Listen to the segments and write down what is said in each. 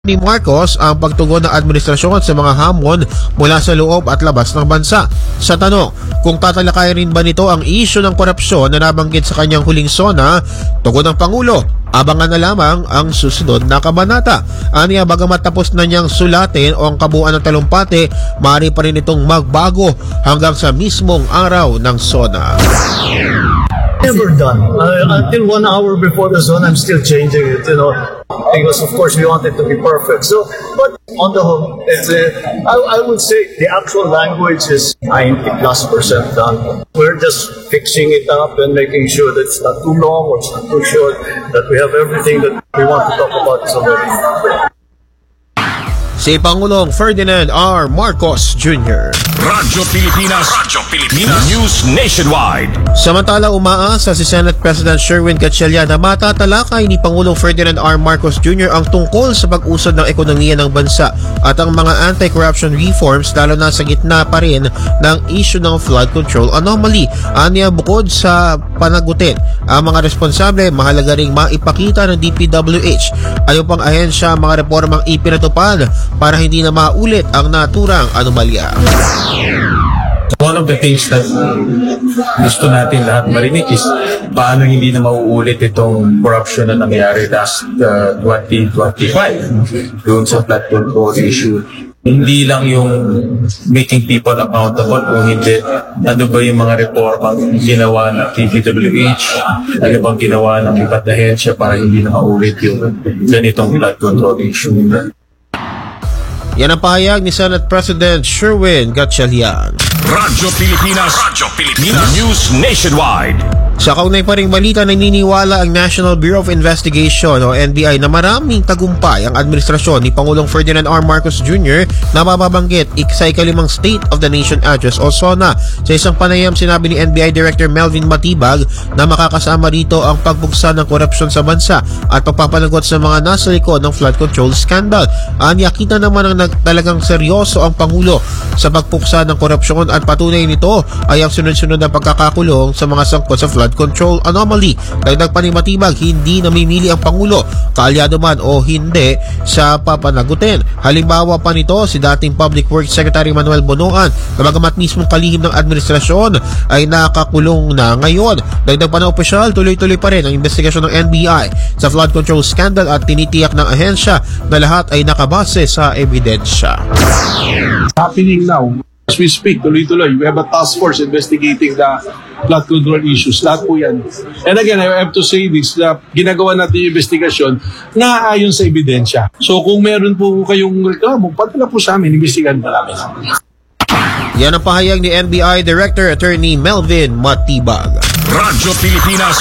ni Marcos ang pagtugon ng administrasyon sa mga hamon mula sa loob at labas ng bansa. Sa tanong kung tatalakay rin ba nito ang isyu ng korupsyon na nabanggit sa kanyang huling SONA, tugon ng Pangulo, abangan na lamang ang susunod na kabanata. Aniya, bagamat tapos na niyang sulatin o ang kabuuan ng talumpati, maaari pa rin itong magbago hanggang sa mismong araw ng SONA. Never done. Until 1 hour before the zone, I'm still changing it, because of course we want it to be perfect. So, but on the whole, I would say the actual language is 90+% done. We're just fixing it up and making sure that it's not too long or it's not too short, that we have everything that we want to talk about is already. Si Pangulong Ferdinand R. Marcos Jr. Radyo Pilipinas News Nationwide. Samantala, umaasa si Senate President Sherwin Gatchalian na matatalakay ni Pangulong Ferdinand R. Marcos Jr. ang tungkol sa pag-usad ng ekonomiya ng bansa at ang mga anti-corruption reforms, lalo na sa gitna pa rin ng issue ng flood control anomaly. Aniya, bukod sa panagutin ang mga responsable, mahalaga ring maipakita ng DPWH ano pang ahensya ang mga reformang ipinatupad para hindi na maulit ang naturang anomalya. One of the things that gusto natin lahat marinig is paano hindi na mauulit itong corruption na nangyari last 2025 doon sa flood control issue. Hindi lang yung making people accountable, kung hindi, ano ba yung mga reformang ginawa ng DPWH, ano bang ginawa ng iba't ahensya para hindi na maulit yung ganitong flood control issue. Yan ang pahayag ni Senate President Sherwin Gatchalian. Radyo Pilipinas News Nationwide. Sa kaunay pa ring balita, naniniwala ang National Bureau of Investigation o NBI na maraming tagumpay ang administrasyon ni Pangulong Ferdinand R. Marcos Jr. na mababanggit sa ikalimang State of the Nation Address o SONA. Sa isang panayam, sinabi ni NBI Director Melvin Matibag na makakasama rito ang pagbuksan ng korupsyon sa bansa at pagpapanagot sa mga nasa likod ng flood control scandal. Anya, kita naman ang talagang seryoso ang Pangulo sa pagpuksa ng korupsyon at patunay nito ay ang sunod-sunod na pagkakakulong sa mga sangkot sa flood control anomaly. Dagdag pa ni Matibag, hindi namimili ang Pangulo, kaalyado man o hindi, sa papanagutin. Halimbawa pa nito si dating Public Works Secretary Manuel Bonoan na bagamat mismong kalihim ng administrasyon ay nakakulong na ngayon. Dagdag pa na opisyal, tuloy-tuloy pa rin ang investigasyon ng NBI sa flood control scandal at tinitiyak ng ahensya na lahat ay nakabase sa ebidensya. Happening now. As we speak, tuloy-tuloy. We have a task force investigating the flood control issues. Lahat po yan. And again, I have to say this, na ginagawa natin yung investigasyon na ayon sa ebidensya. So kung meron po kayong reklamo, padala po sa amin, investigahan pa namin. Yan ang pahayag ni NBI Director Attorney Melvin Matibag. Radyo Pilipinas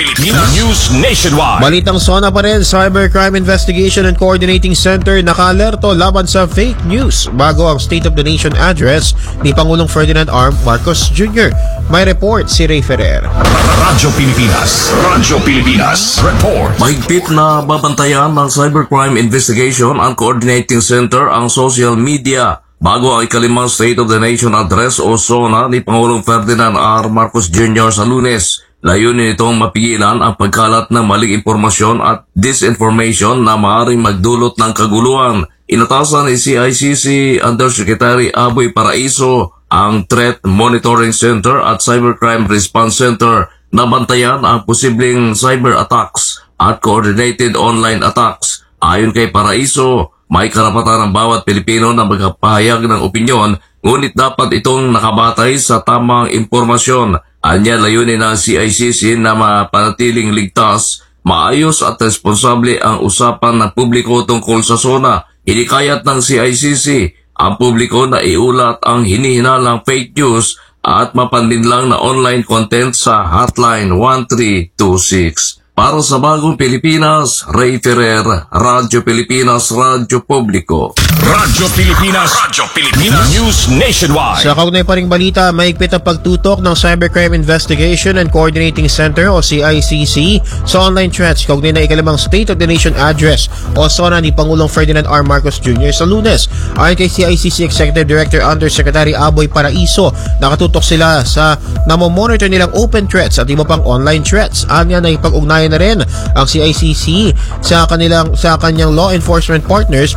News Nationwide. Balitang SONA pa rin, Cybercrime Investigation and Coordinating Center naka-alerto laban sa fake news bago ang State of the Nation Address ni Pangulong Ferdinand R. Marcos Jr. May report si Ray Ferrer. Radyo Pilipinas Report. Mahigpit na babantayan ng Cybercrime Investigation and Coordinating Center ang social media bago ang ikalimang State of the Nation Address o SONA ni Pangulong Ferdinand R. Marcos Jr. sa Lunes. Layunin nitong mapigilan ang pagkalat ng maling impormasyon at disinformation na maaaring magdulot ng kaguluhan. Inatasan ni CICC Undersecretary Aboy Paraiso ang Threat Monitoring Center at Cybercrime Response Center na bantayan ang posibleng cyber attacks at coordinated online attacks. Ayon kay Paraiso, may karapatan ng bawat Pilipino na magpahayag ng opinyon, ngunit dapat itong nakabatay sa tamang impormasyon. Anya, layunin ng CICC na mapanatiling ligtas, maayos at responsable ang usapan ng publiko tungkol sa SONA. Hinikayat ng CICC ang publiko na iulat ang hinihinalang fake news at mapanlinlang na online content sa Hotline 1326. Para sa Bagong Pilipinas, Ray Ferrer, Radyo Pilipinas, Radyo Publiko. Radyo Pilipinas News Nationwide. Sa kaunay pa ring balita, mahigpit ang pagtutok ng Cybercrime Investigation and Coordinating Center o CICC sa online threats kaugnay na ikalimang State of the Nation Address o SONA ni Pangulong Ferdinand R. Marcos Jr. sa Lunes. Ayon kay CICC Executive Director Undersecretary Aboy Paraiso, nakatutok sila sa namomonitor nilang open threats at iba pang online threats. Anya na ipag-ugnayan na rin ang CICC sa kanyang law enforcement partners